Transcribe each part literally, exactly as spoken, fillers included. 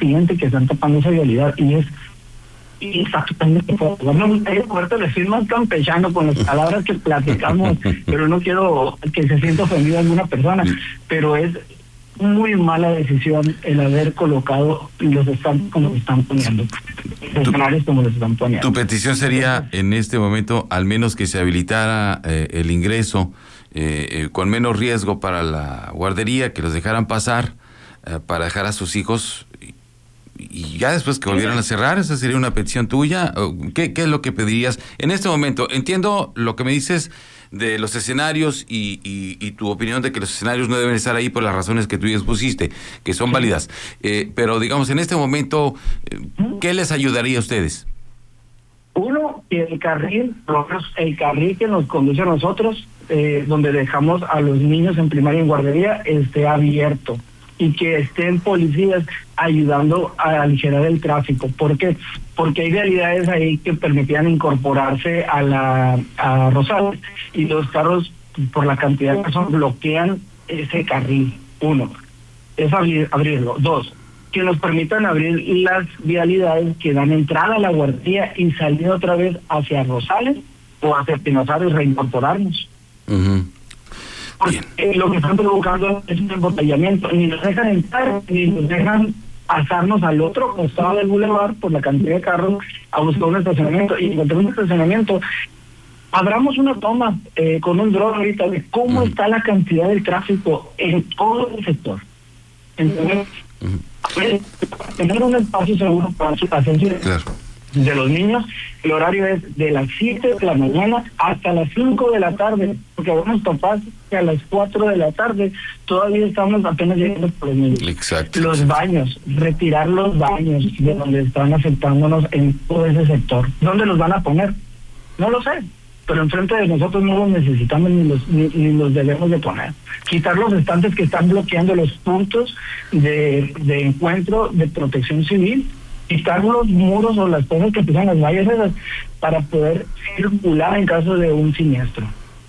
consciente que están tapando esa vialidad y es y está totalmente fuera. No me gustaría poderte decir más campechano con las palabras que platicamos, pero no quiero que se sienta ofendida alguna persona, pero es muy mala decisión el haber colocado los estantes como los están poniendo, los escenarios como los están poniendo. Tu petición sería en este momento al menos que se habilitara eh, el ingreso eh, eh, con menos riesgo para la guardería, que los dejaran pasar eh, para dejar a sus hijos y, y ya después que volvieran a cerrar. ¿Esa sería una petición tuya? ¿Qué, qué es lo que pedirías en este momento? Entiendo lo que me dices de los escenarios y, y, y tu opinión de que los escenarios no deben estar ahí por las razones que tú ya expusiste, que son válidas. Eh, pero digamos, en este momento, ¿qué les ayudaría a ustedes? Uno, que el carril, el carril que nos conduce a nosotros, eh, donde dejamos a los niños en primaria y en guardería, esté abierto y que estén policías ayudando a aligerar el tráfico. ¿Por qué? Porque hay realidades ahí que permitían incorporarse a la a Rosales y los carros, por la cantidad de personas, bloquean ese carril. Uno, es abrir, abrirlo. Dos, que nos permitan abrir las vialidades que dan entrada a la guardería y salir otra vez hacia Rosales o hacia Pinozares y reincorporarnos. Uh-huh. Porque eh, lo que están provocando es un embotellamiento, ni nos dejan entrar, ni nos dejan pasarnos al otro costado del bulevar por la cantidad de carros a buscar un estacionamiento. Y encontramos un estacionamiento, abramos una toma eh, con un dron ahorita de cómo uh-huh. está la cantidad del tráfico en todo el sector. Entonces, uh-huh. tener un espacio seguro para su paciencia claro. de los niños. El horario es de las siete de la mañana hasta las cinco de la tarde, porque algunos papás que a las cuatro de la tarde todavía estamos apenas llegando por los niños. Exacto. Los baños, retirar los baños de donde están afectándonos en todo ese sector. ¿Dónde los van a poner? No lo sé, pero enfrente de nosotros no los necesitamos ni los ni, ni los debemos de poner. Quitar los estantes que están bloqueando los puntos de, de encuentro de protección civil, quitar los muros o las cosas que pisan las vallas esas para poder circular en caso de un siniestro.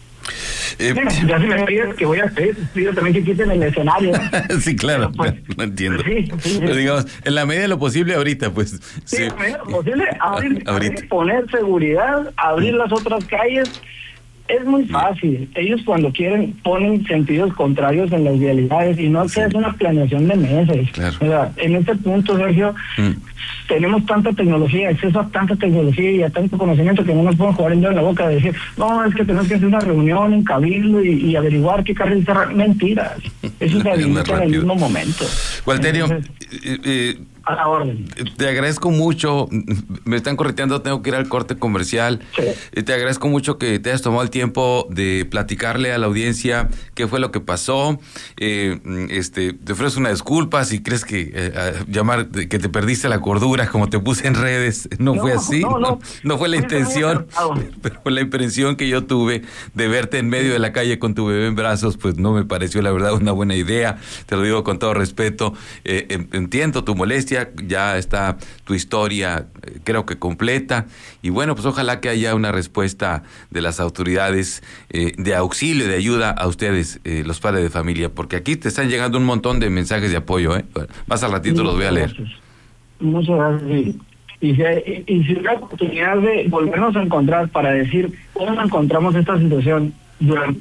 Eh, bueno, ya si me pides que voy a hacer, pido también que quiten el escenario. Sí, claro, pues, no entiendo. Sí, sí, pero digamos, en la medida de lo posible ahorita, pues. Sí, sí. En la medida de lo posible, abrir, abrir, poner seguridad, abrir las otras calles. Es muy fácil. Ellos cuando quieren ponen sentidos contrarios en las vialidades y no sí. que es una planeación de meses. Claro. O sea, en este punto, Sergio, mm. tenemos tanta tecnología, acceso a tanta tecnología y a tanto conocimiento que no nos podemos jugar el dedo en la boca de decir, no, es que tenemos que hacer una reunión en Cabildo y, y averiguar qué carril cerrar. Mentiras. Eso se habilita en el mismo momento. Walterio, Entonces, eh, eh, a la orden. Te agradezco mucho, me están correteando, tengo que ir al corte comercial. Sí. Te agradezco mucho que te hayas tomado el tiempo de platicarle a la audiencia qué fue lo que pasó. Eh, este, te ofrezco una disculpa si crees que eh, llamar que te perdiste la cordura, como te puse en redes, no, no fue así, no, no, no, no fue la intención, pero la impresión que yo tuve de verte en medio de la calle con tu bebé en brazos, pues no me pareció la verdad una buena idea. Te lo digo con todo respeto. Eh, entiendo tu molestia. Ya está tu historia, eh, creo que completa, y bueno, pues ojalá que haya una respuesta de las autoridades eh, de auxilio, de ayuda a ustedes, eh, los padres de familia, porque aquí te están llegando un montón de mensajes de apoyo, ¿eh? Más al ratito sí, los voy a leer. Gracias. Muchas gracias. Y, y, si, y si la oportunidad de volvernos a encontrar para decir cómo encontramos esta situación durante...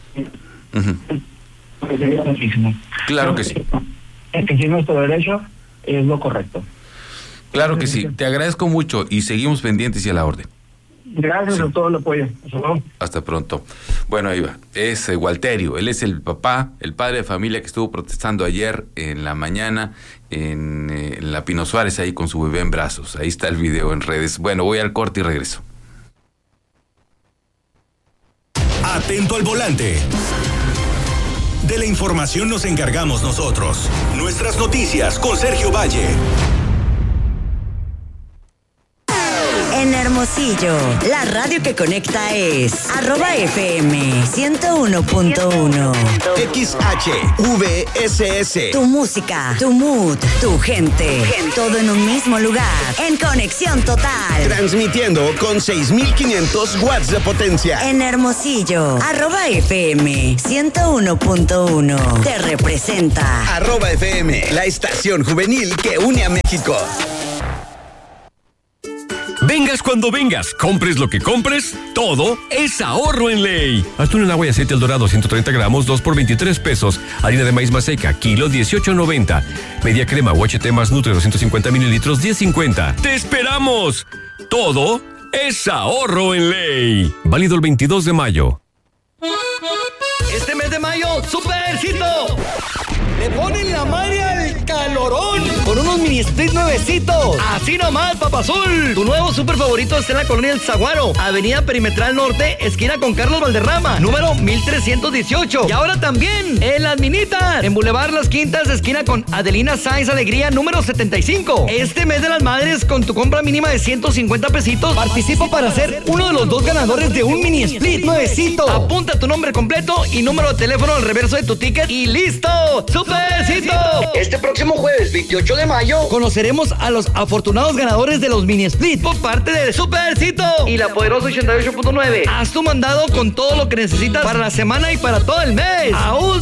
Uh-huh. Sería muchísimo. Claro que sí. Exigir nuestro derecho es lo correcto. Claro que sí, te agradezco mucho y seguimos pendientes y a la orden. Gracias sí. a todo el apoyo. Hasta, Hasta pronto. Bueno, ahí va, es eh, Walterio, él es el papá, el padre de familia que estuvo protestando ayer en la mañana en, eh, en la Pino Suárez ahí con su bebé en brazos. Ahí está el video en redes. Bueno, voy al corte y regreso. Atento al volante. De la información nos encargamos nosotros. Nuestras noticias con Sergio Valle. En Hermosillo, la radio que conecta es arroba F M ciento uno punto uno. X H V S S. Tu música, tu mood, tu gente. Todo en un mismo lugar. En conexión total. Transmitiendo con seis mil quinientos watts de potencia. En Hermosillo, arroba F M ciento uno punto uno. Te representa. Arroba F M, la estación juvenil que une a México. Vengas cuando vengas, compres lo que compres, todo es ahorro en Ley. Atún en agua y aceite El Dorado, ciento treinta gramos, dos por veintitrés pesos. Harina de maíz maseca, kilo, dieciocho noventa. Media crema U H T más Nutre, doscientos cincuenta mililitros, diez cincuenta. ¡Te esperamos! Todo es ahorro en Ley. Válido el veintidós de mayo. Este mes de mayo, Supercito. Le ponen la madre al calorón con unos mini split nuevecitos. Así nomás, papazul. Tu nuevo super favorito está en la colonia El Zaguaro, Avenida Perimetral Norte, esquina con Carlos Valderrama, número mil trescientos dieciocho. Y ahora también en Las Minitas, en Boulevard Las Quintas, esquina con Adelina Sáenz Alegría, número setenta y cinco. Este mes de las madres, con tu compra mínima de ciento cincuenta pesitos, participo para ser uno de los dos ganadores de un mini split nuevecito. Apunta tu nombre completo y número de teléfono al reverso de tu ticket y ¡listo! ¡Supercito! Este próximo jueves veintiocho de mayo conoceremos a los afortunados ganadores de los mini split por parte de Supercito y la poderosa ochenta y ocho punto nueve. Haz tu mandado con todo lo que necesitas para la semana y para todo el mes. ¡Aún